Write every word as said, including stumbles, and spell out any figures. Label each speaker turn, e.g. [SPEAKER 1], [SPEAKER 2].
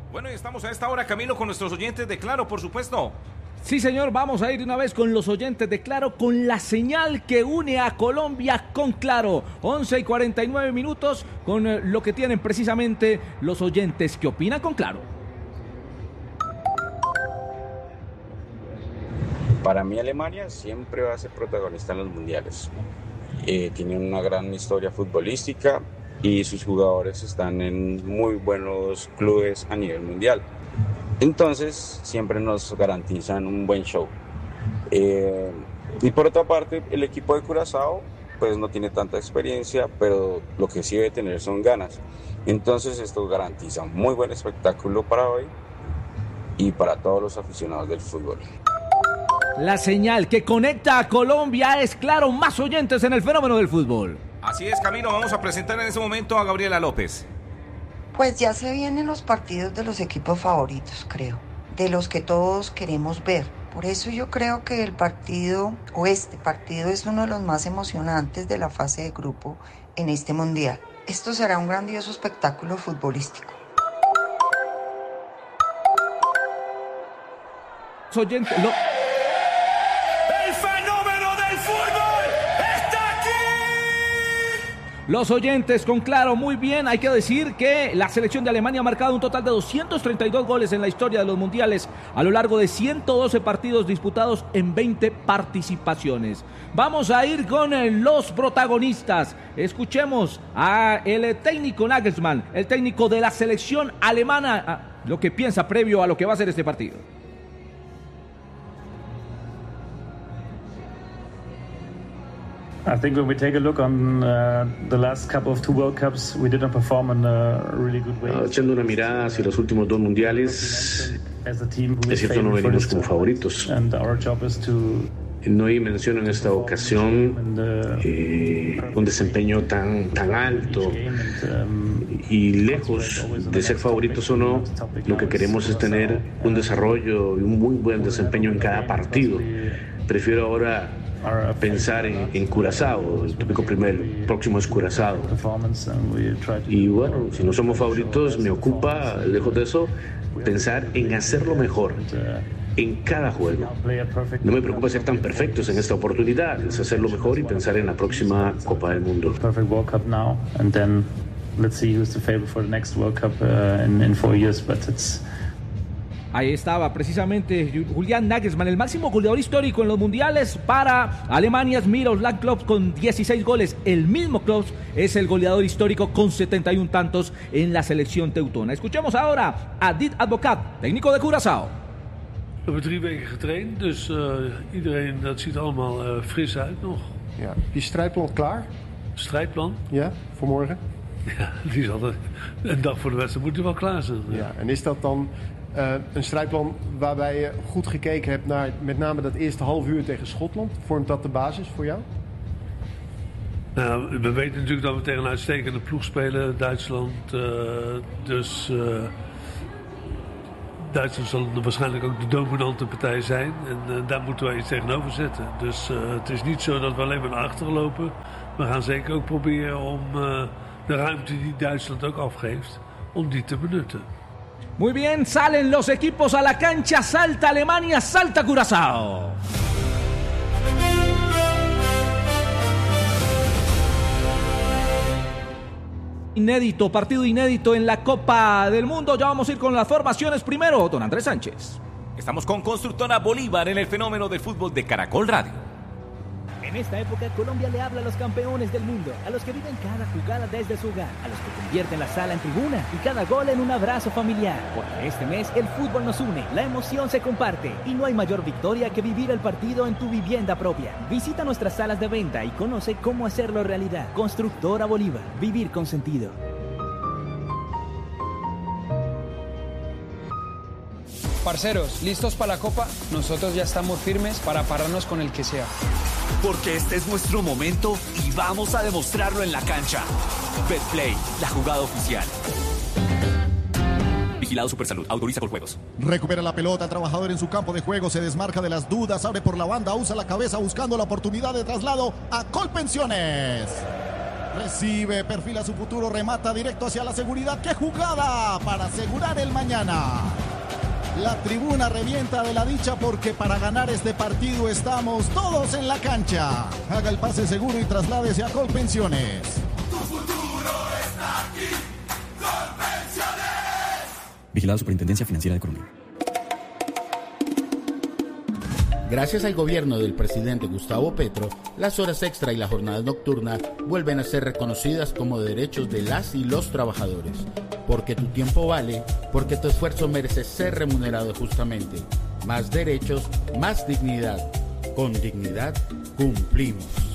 [SPEAKER 1] Bueno, y estamos a esta hora, Camilo, con nuestros oyentes de Claro, por supuesto.
[SPEAKER 2] Sí, señor, vamos a ir de una vez con los oyentes de Claro, con la señal que une a Colombia con Claro. once y cuarenta y nueve minutos con eh, lo que tienen precisamente los oyentes que opinan con Claro.
[SPEAKER 3] Para mí Alemania siempre va a ser protagonista en los mundiales. Eh, tienen una gran historia futbolística y sus jugadores están en muy buenos clubes a nivel mundial. Entonces siempre nos garantizan un buen show. Eh, y por otra parte, el equipo de Curazao pues no tiene tanta experiencia, pero lo que sí debe tener son ganas. Entonces esto garantiza un muy buen espectáculo para hoy y para todos los aficionados del fútbol.
[SPEAKER 2] La señal que conecta a Colombia es Claro, más oyentes en el fenómeno del fútbol.
[SPEAKER 1] Así es, Camilo, vamos a presentar en ese momento a Gabriela López.
[SPEAKER 4] Pues ya se vienen los partidos de los equipos favoritos, creo, de los que todos queremos ver. Por eso yo creo que el partido, o este partido, es uno de los más emocionantes de la fase de grupo en este mundial. Esto será un grandioso espectáculo futbolístico.
[SPEAKER 2] Los oyentes... Lo... Los oyentes con Claro, muy bien. Hay que decir que la selección de Alemania ha marcado un total de doscientos treinta y dos goles en la historia de los mundiales a lo largo de ciento doce partidos disputados en veinte participaciones. Vamos a ir con los protagonistas. Escuchemos a el técnico Nagelsmann, el técnico de la selección alemana, lo que piensa previo a lo que va a ser este partido.
[SPEAKER 5] I think when we take a look on uh, the last couple of two World Cups, we didn't perform in a really good way.
[SPEAKER 6] Echando una mirada hacia los últimos dos mundiales, es cierto, no venimos como favoritos.
[SPEAKER 5] And our job is to
[SPEAKER 6] No hay mención en esta ocasión eh, un desempeño tan, tan alto y lejos de ser favoritos o no, lo que queremos es tener un desarrollo y un muy buen desempeño en cada partido. Prefiero ahora pensar en, en Curazao, el tópico primero, el próximo es Curazao. Y bueno, si no somos favoritos, me ocupa, lejos de eso, pensar en hacerlo mejor en cada juego. No me preocupa ser tan perfectos en esta oportunidad, es hacerlo mejor y pensar en la próxima Copa del Mundo.
[SPEAKER 5] Perfect World Cup now, and then let's see who's the favorite for the next World Cup uh, in, in four years, but it's
[SPEAKER 2] Ahí estaba precisamente Julian Nagelsmann, el máximo goleador histórico en los mundiales para Alemania, Miroslav Klose con dieciséis goles. El mismo Klose es el goleador histórico con setenta y uno tantos en la selección teutona. Escuchemos ahora a Dit Advocat, técnico de Curazao.
[SPEAKER 7] We hebben drie weken getraind, dus uh, iedereen, dat ziet allemaal uh, fris uit nog.
[SPEAKER 8] Ja. Je strijdplan klaar?
[SPEAKER 7] Strijdplan?
[SPEAKER 8] Ja, voor morgen?
[SPEAKER 7] Ja, die is altijd een dag voor de wedstrijd moet hij wel klaar zijn.
[SPEAKER 8] Ja. Ja, en is dat dan uh, een strijdplan waarbij je goed gekeken hebt naar met name dat eerste half uur tegen Schotland? Vormt dat de basis voor jou?
[SPEAKER 7] Nou, we weten natuurlijk dat we tegen een uitstekende ploeg spelen, Duitsland. Uh, dus uh, Duitsland zal waarschijnlijk ook de dominante partij zijn. En uh, daar moeten wij iets tegenover zetten. Dus uh, het is niet zo dat we alleen maar naar achteren lopen. We gaan zeker ook proberen om uh, de ruimte die Duitsland ook afgeeft, om die te benutten.
[SPEAKER 2] Muy bien, salen los equipos a la cancha, salta Alemania, salta Curazao. Inédito, partido inédito en la Copa del Mundo. Ya vamos a ir con las formaciones. Primero, don Andrés Sánchez.
[SPEAKER 1] Estamos con Constructora Bolívar en el fenómeno del fútbol de Caracol Radio.
[SPEAKER 9] En esta época, Colombia le habla a los campeones del mundo, a los que viven cada jugada desde su hogar, a los que convierten la sala en tribuna y cada gol en un abrazo familiar. Porque este mes el fútbol nos une, la emoción se comparte y no hay mayor victoria que vivir el partido en tu vivienda propia. Visita nuestras salas de venta y conoce cómo hacerlo realidad. Constructora Bolívar, vivir con sentido.
[SPEAKER 10] Parceros, ¿listos para la Copa? Nosotros ya estamos firmes para pararnos con el que sea.
[SPEAKER 11] Porque este es nuestro momento y vamos a demostrarlo en la cancha. Betplay, la jugada oficial. Vigilado Supersalud, autoriza por juegos.
[SPEAKER 12] Recupera la pelota, el trabajador en su campo de juego, se desmarca de las dudas, abre por la banda, usa la cabeza buscando la oportunidad de traslado a Colpensiones. Recibe, perfila su futuro, remata directo hacia la seguridad. ¡Qué jugada para asegurar el mañana! La tribuna revienta de la dicha porque para ganar este partido estamos todos en la cancha. Haga el pase seguro y trasládese a Colpensiones.
[SPEAKER 13] Tu futuro está aquí. Colpensiones.
[SPEAKER 14] Vigilado Superintendencia Financiera de Colombia.
[SPEAKER 15] Gracias al gobierno del presidente Gustavo Petro, las horas extra y la jornada nocturna vuelven a ser reconocidas como derechos de las y los trabajadores. Porque tu tiempo vale, porque tu esfuerzo merece ser remunerado justamente. Más derechos, más dignidad. Con dignidad, cumplimos.